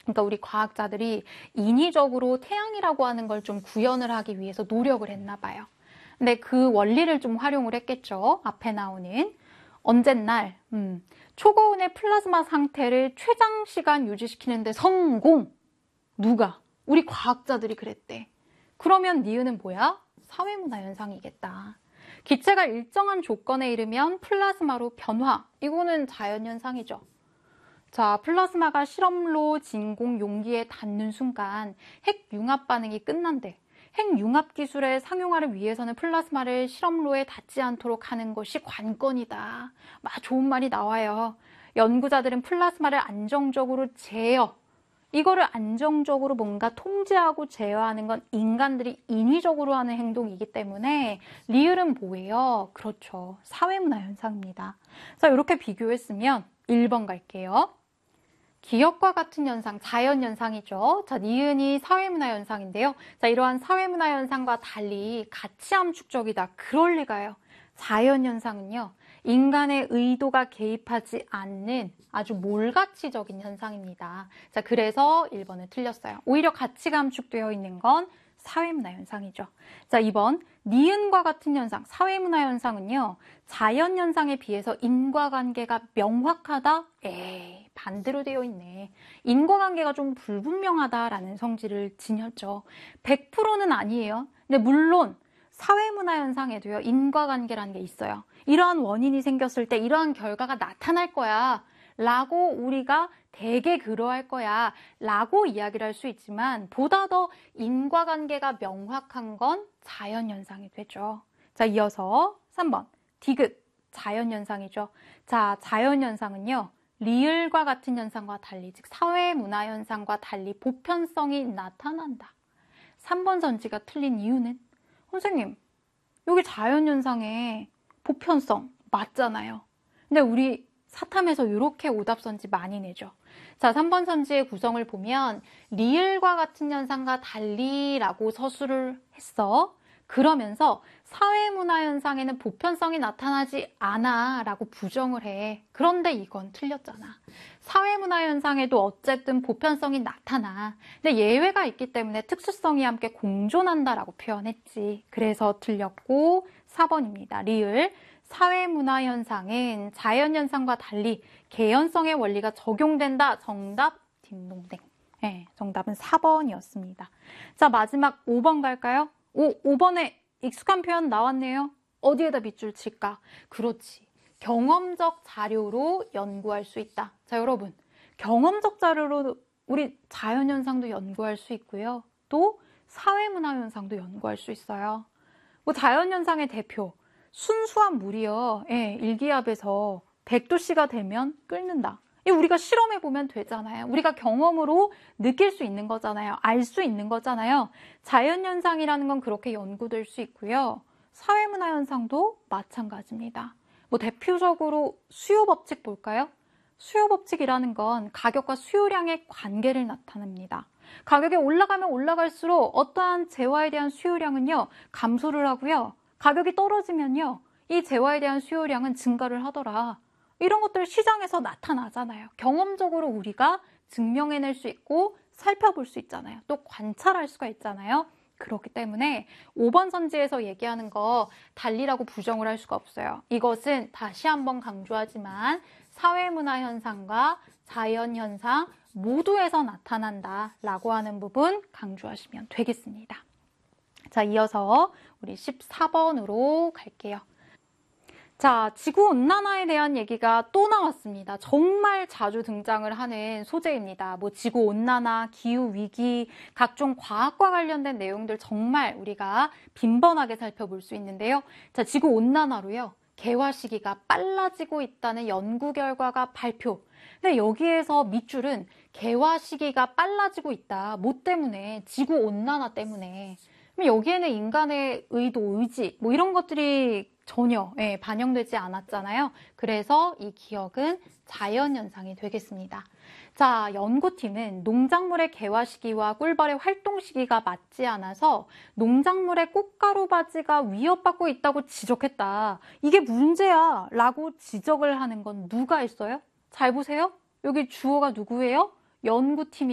그러니까 우리 과학자들이 인위적으로 태양이라고 하는 걸 좀 구현을 하기 위해서 노력을 했나 봐요. 근데 그 원리를 좀 활용을 했겠죠. 앞에 나오는 언젠날 초고온의 플라즈마 상태를 최장 시간 유지시키는데 성공! 누가? 우리 과학자들이 그랬대. 그러면 니은은 뭐야? 사회문화 현상이겠다. 기체가 일정한 조건에 이르면 플라즈마로 변화. 이거는 자연현상이죠. 자, 플라즈마가 실험로 진공 용기에 닿는 순간 핵융합 반응이 끝난대. 핵융합 기술의 상용화를 위해서는 플라즈마를 실험로에 닿지 않도록 하는 것이 관건이다. 좋은 말이 나와요. 연구자들은 플라즈마를 안정적으로 제어, 이거를 안정적으로 뭔가 통제하고 제어하는 건 인간들이 인위적으로 하는 행동이기 때문에 리을은 뭐예요? 그렇죠. 사회문화 현상입니다. 자, 이렇게 비교했으면 1번 갈게요. 기억과 같은 현상, 자연현상이죠. 자, 니은이 사회문화 현상인데요. 자, 이러한 사회문화 현상과 달리 가치함 축적이다. 그럴 리가요. 자연현상은요, 인간의 의도가 개입하지 않는 아주 몰가치적인 현상입니다. 자, 그래서 1번은 틀렸어요. 오히려 가치가 함축되어 있는 건 사회문화 현상이죠. 자, 2번 니은과 같은 현상, 사회문화 현상은요, 자연현상에 비해서 인과관계가 명확하다? 에이, 반대로 되어 있네. 인과관계가 좀 불분명하다라는 성질을 지녔죠. 100%는 아니에요. 근데 물론 사회문화 현상에도요, 인과관계라는 게 있어요. 이러한 원인이 생겼을 때 이러한 결과가 나타날 거야 라고 우리가 되게 그러할 거야 라고 이야기를 할 수 있지만 보다 더 인과관계가 명확한 건 자연현상이 되죠. 자, 이어서 3번 디귿, 자연현상이죠. 자, 자연현상은요, 리을과 같은 현상과 달리, 즉 사회문화현상과 달리 보편성이 나타난다. 3번 선지가 틀린 이유는? 선생님, 여기 자연현상에 보편성 맞잖아요. 근데 우리 사탐에서 이렇게 오답 선지 많이 내죠. 자, 3번 선지의 구성을 보면 리을과 같은 현상과 달리라고 서술을 했어. 그러면서 사회문화 현상에는 보편성이 나타나지 않아 라고 부정을 해. 그런데 이건 틀렸잖아. 사회문화 현상에도 어쨌든 보편성이 나타나. 근데 예외가 있기 때문에 특수성이 함께 공존한다 라고 표현했지. 그래서 틀렸고 4번입니다. 리을. 사회문화 현상은 자연현상과 달리 개연성의 원리가 적용된다. 정답 딩동댕. 네, 정답은 4번이었습니다. 자, 마지막 5번 갈까요? 5번에 익숙한 표현 나왔네요. 어디에다 밑줄 칠까? 그렇지. 경험적 자료로 연구할 수 있다. 자, 여러분. 경험적 자료로 우리 자연현상도 연구할 수 있고요. 또 사회문화 현상도 연구할 수 있어요. 자연현상의 대표. 순수한 물이요. 예, 일기압에서 100도씨가 되면 끓는다. 우리가 실험해보면 되잖아요. 우리가 경험으로 느낄 수 있는 거잖아요. 알 수 있는 거잖아요. 자연현상이라는 건 그렇게 연구될 수 있고요. 사회문화 현상도 마찬가지입니다. 대표적으로 수요법칙 볼까요? 수요법칙이라는 건 가격과 수요량의 관계를 나타냅니다. 가격이 올라가면 올라갈수록 어떠한 재화에 대한 수요량은요, 감소를 하고요. 가격이 떨어지면요, 이 재화에 대한 수요량은 증가를 하더라. 이런 것들 시장에서 나타나잖아요. 경험적으로 우리가 증명해낼 수 있고 살펴볼 수 있잖아요. 또 관찰할 수가 있잖아요. 그렇기 때문에 5번 선지에서 얘기하는 거 달리라고 부정을 할 수가 없어요. 이것은 다시 한번 강조하지만 사회문화 현상과 자연현상 모두에서 나타난다라고 하는 부분 강조하시면 되겠습니다. 자, 이어서 우리 14번으로 갈게요. 자, 지구온난화에 대한 얘기가 또 나왔습니다. 정말 자주 등장을 하는 소재입니다. 지구온난화, 기후위기, 각종 과학과 관련된 내용들 정말 우리가 빈번하게 살펴볼 수 있는데요. 자, 지구온난화로요, 개화 시기가 빨라지고 있다는 연구 결과가 발표. 근데 여기에서 밑줄은 개화 시기가 빨라지고 있다. 뭐 때문에? 지구온난화 때문에. 여기에는 인간의 의도, 의지, 이런 것들이 전혀 반영되지 않았잖아요. 그래서 이 기억은 자연현상이 되겠습니다. 자, 연구팀은 농작물의 개화 시기와 꿀벌의 활동 시기가 맞지 않아서 농작물의 꽃가루 바지가 위협받고 있다고 지적했다. 이게 문제야 라고 지적을 하는 건 누가 있어요? 잘 보세요. 여기 주어가 누구예요? 연구팀이